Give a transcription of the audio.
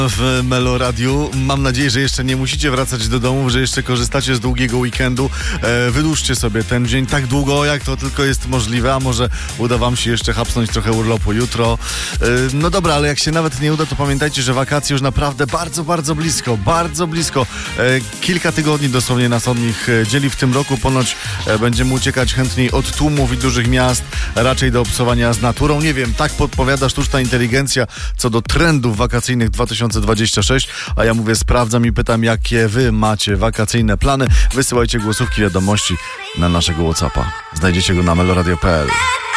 W Meloradiu. Mam nadzieję, że jeszcze nie musicie wracać do domu, że jeszcze korzystacie z długiego weekendu. Wydłużcie sobie ten dzień tak długo, jak to tylko jest możliwe, a może uda wam się jeszcze hapsnąć trochę urlopu jutro. No dobra, ale jak się nawet nie uda, to pamiętajcie, że wakacje już naprawdę bardzo, bardzo blisko. Bardzo blisko. Kilka tygodni dosłownie nas od nich dzieli. W tym roku ponoć będziemy uciekać chętniej od tłumów i dużych miast, raczej do obcowania z naturą. Nie wiem, tak podpowiada sztuczna inteligencja co do trendów wakacyjnych 2026, a ja mówię, sprawdzam i pytam, jakie wy macie wakacyjne plany. Wysyłajcie głosówki, wiadomości na naszego WhatsAppa. Znajdziecie go na meloradio.pl.